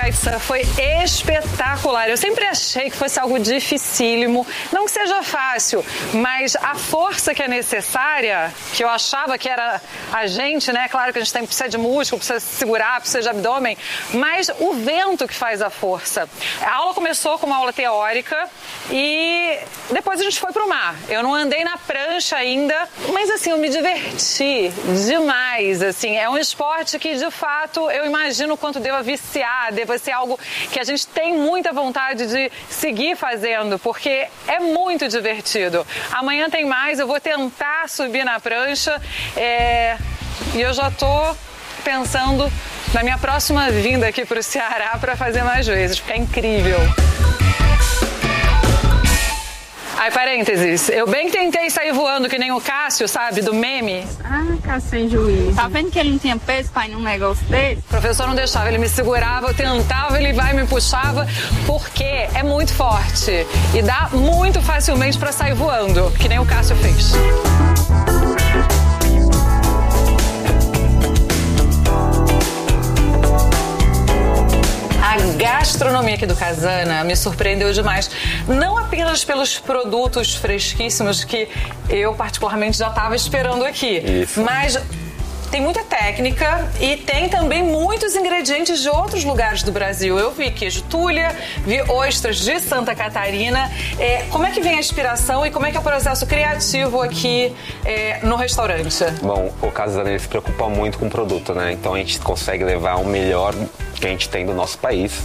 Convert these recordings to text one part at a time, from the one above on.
Raíssa, foi espetacular. Eu sempre achei que fosse algo dificílimo. Não que seja fácil, mas a força que é necessária, que eu achava que era a gente, né? Claro que a gente precisa de músculo, precisa se segurar, precisa de abdômen, mas o vento que faz a força. A aula começou com uma aula teórica e depois a gente foi pro mar. Eu não andei na prancha ainda, mas assim, eu me diverti demais, assim. É um esporte que, de fato, eu imagino o quanto deva viciar, deva ser algo que a gente tem muita vontade de seguir fazendo, porque é muito divertido. Amanhã tem mais, eu vou tentar subir na prancha e eu já tô pensando na minha próxima vinda aqui pro Ceará para fazer mais vezes, porque é incrível. Ai, parênteses, eu bem tentei sair voando que nem o Cássio, sabe, do meme. Ah, Cássio sem juízo. Tá vendo que ele não tinha peso pra ir num negócio desse? O professor não deixava, ele me segurava, eu tentava, ele vai e me puxava, porque é muito forte e dá muito facilmente pra sair voando, que nem o Cássio fez. A gastronomia aqui do Casana me surpreendeu demais. Não apenas pelos produtos fresquíssimos que eu particularmente já estava esperando aqui. Isso. Mas tem muita técnica e tem também muitos ingredientes de outros lugares do Brasil. Eu vi queijo Túlia, vi ostras de Santa Catarina. Como é que vem a inspiração e como é que é o processo criativo aqui no restaurante? Bom, o Casana ele se preocupa muito com o produto, né? Então a gente consegue levar o melhor que a gente tem do nosso país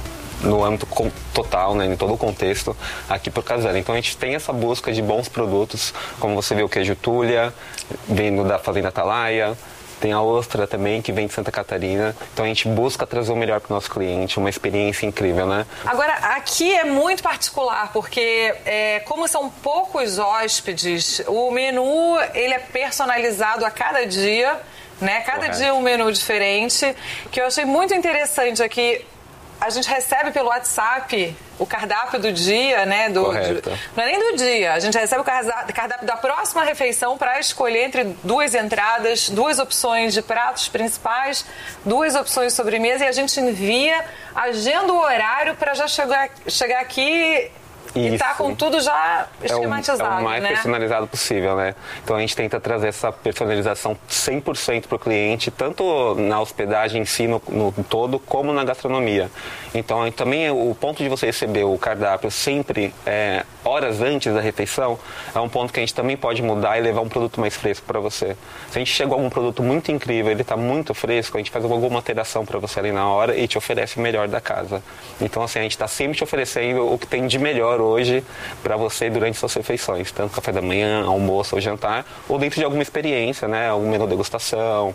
no âmbito total, né, em todo o contexto aqui para o Casana. Então a gente tem essa busca de bons produtos, como você vê o queijo Túlia, vindo da Fazenda Atalaia, tem a ostra também, que vem de Santa Catarina. Então a gente busca trazer o melhor para o nosso cliente, uma experiência incrível, né? Agora, aqui é muito particular, porque como são poucos hóspedes, o menu ele é personalizado a cada dia, né? Cada dia um menu diferente, que eu achei muito interessante aqui. A gente recebe pelo WhatsApp o cardápio do dia, né? Não é nem do dia. A gente recebe o cardápio da próxima refeição para escolher entre duas entradas, duas opções de pratos principais, duas opções de sobremesa e a gente envia, agenda o horário para já chegar aqui e tá com tudo já esquematizado, é o mais né? personalizado possível, né? Então a gente tenta trazer essa personalização 100% para o cliente, tanto na hospedagem em si, no todo, como na gastronomia. Então também o ponto de você receber o cardápio sempre horas antes da refeição é um ponto que a gente também pode mudar e levar um produto mais fresco para você. Se a gente chegou a algum produto muito incrível, ele está muito fresco, a gente faz alguma alteração para você ali na hora e te oferece o melhor da casa. Então assim, a gente está sempre te oferecendo o que tem de melhor hoje para você durante suas refeições, tanto café da manhã, almoço ou jantar, ou dentro de alguma experiência, né? Algum menu degustação,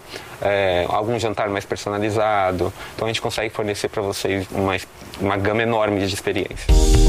algum jantar mais personalizado. Então a gente consegue fornecer para vocês uma gama enorme de experiências.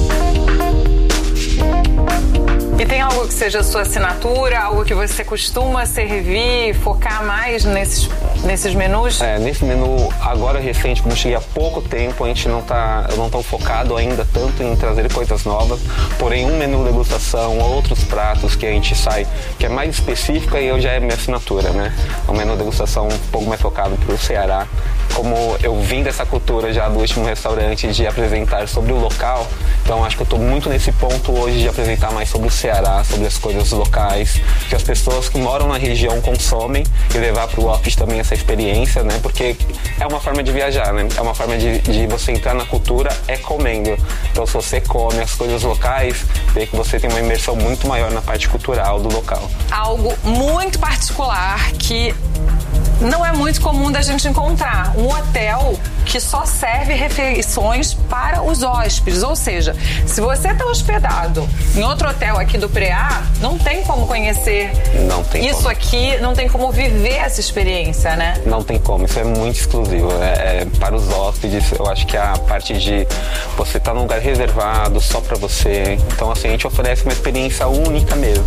E tem algo que seja a sua assinatura, algo que você costuma servir, focar mais nesses menus? Nesse menu, agora recente, como cheguei há pouco tempo, eu não tô focado ainda tanto em trazer coisas novas, porém um menu degustação, outros pratos que a gente sai, que é mais específico, aí já é minha assinatura, né? É um menu degustação um pouco mais focado para o Ceará. Como eu vim dessa cultura já do último restaurante de apresentar sobre o local, então acho que eu estou muito nesse ponto hoje de apresentar mais sobre o Ceará, sobre as coisas locais, que as pessoas que moram na região consomem e levar para o hóspede também essa experiência, né? Porque é uma forma de viajar, né? É uma forma de você entrar na cultura comendo. Então se você come as coisas locais, vê que você tem uma imersão muito maior na parte cultural do local. Algo muito particular que não é muito comum da gente encontrar. Um hotel que só serve refeições para os hóspedes. Ou seja, se você está hospedado em outro hotel aqui do Preá, não tem como conhecer isso aqui, não tem como viver essa experiência, né? Não tem como, isso é muito exclusivo. Para os hóspedes, eu acho que a parte de você estar num lugar reservado só para você. Então, assim, a gente oferece uma experiência única mesmo.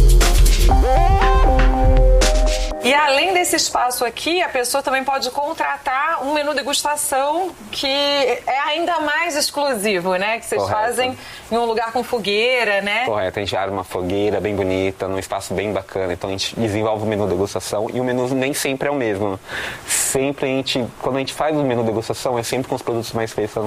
E além desse espaço aqui, a pessoa também pode contratar um menu degustação que é ainda mais exclusivo, né? Que vocês fazem em um lugar com fogueira, né? Correto, a gente arma uma fogueira bem bonita, num espaço bem bacana. Então a gente desenvolve o menu degustação e o menu nem sempre é o mesmo. sempre quando a gente faz o menu degustação, é sempre com os produtos mais frescos